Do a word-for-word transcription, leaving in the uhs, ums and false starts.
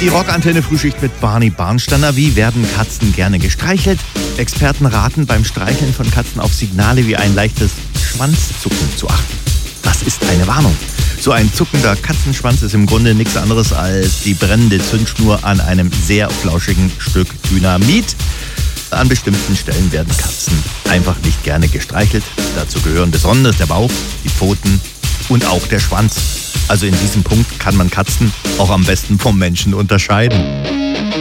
Die Rockantenne Frühschicht mit Barney Barnsteiner. Wie werden Katzen gerne gestreichelt? Experten raten beim Streicheln von Katzen auf Signale wie ein leichtes Schwanzzucken zu achten. Das ist eine Warnung. So ein zuckender Katzenschwanz ist im Grunde nichts anderes als die brennende Zündschnur an einem sehr flauschigen Stück Dynamit. An bestimmten Stellen werden Katzen einfach nicht gerne gestreichelt. Dazu gehören besonders der Bauch, die Pfoten und auch der Schwanz. Also in diesem Punkt kann man Katzen auch am besten vom Menschen unterscheiden.